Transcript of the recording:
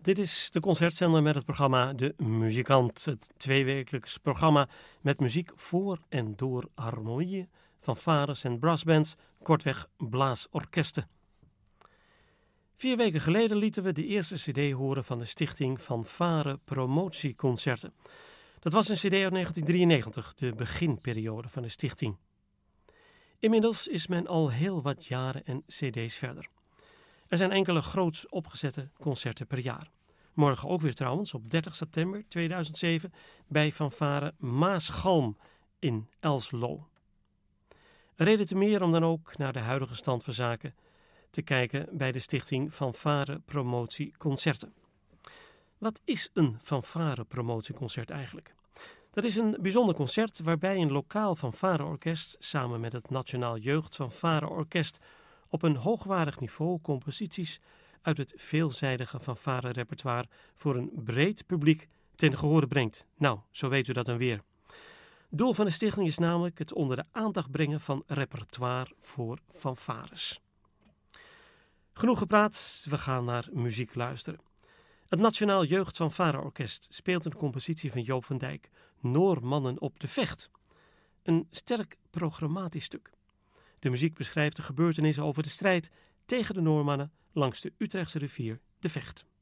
Dit is de concertzender met het programma De Muzikant. Het tweewekelijks programma met muziek voor en door harmonieën, fanfares en brassbands, kortweg blaasorkesten. 4 weken geleden lieten we de eerste cd horen van de stichting Fanfare Promotieconcerten. Dat was een cd uit 1993, de beginperiode van de stichting. Inmiddels is men al heel wat jaren en cd's verder. Er zijn enkele groots opgezette concerten per jaar. Morgen ook weer trouwens, op 30 september 2007, bij Fanfare Maasgalm in Elslo. Reden te meer om dan ook naar de huidige stand van zaken te kijken bij de stichting Fanfare Promotieconcerten. Wat is een fanfare promotieconcert eigenlijk? Dat is een bijzonder concert waarbij een lokaal fanfareorkest samen met het Nationaal Jeugd Fanfareorkest op een hoogwaardig niveau composities uit het veelzijdige fanfare-repertoire voor een breed publiek ten gehore brengt. Nou, zo weet u dat dan weer. Het doel van de stichting is namelijk het onder de aandacht brengen van repertoire voor fanfares. Genoeg gepraat, we gaan naar muziek luisteren. Het Nationaal Jeugd Fanfareorkest speelt een compositie van Joop van Dijk, Noormannen op de Vecht. Een sterk programmatisch stuk. De muziek beschrijft de gebeurtenissen over de strijd tegen de Noormannen langs de Utrechtse rivier de Vecht.